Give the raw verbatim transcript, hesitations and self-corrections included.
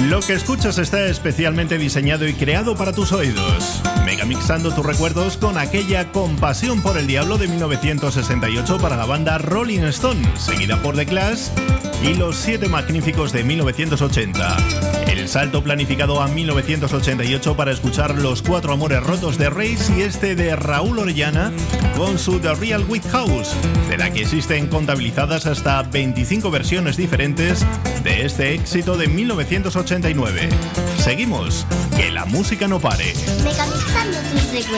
Lo que escuchas está especialmente diseñado y creado para tus oídos, megamixando tus recuerdos con aquella Compasión por el Diablo de mil novecientos sesenta y ocho para la banda Rolling Stone, seguida por The Clash y Los Siete Magníficos de mil novecientos ochenta. El salto planificado a mil novecientos ochenta y ocho para escuchar Los Cuatro Amores Rotos de Reis y este de Raúl Orellana con su The Real Wheat House, de la que existen contabilizadas hasta veinticinco versiones diferentes de este éxito de mil novecientos ochenta y nueve. Seguimos, que la música no pare. Megamixando tus recuerdos.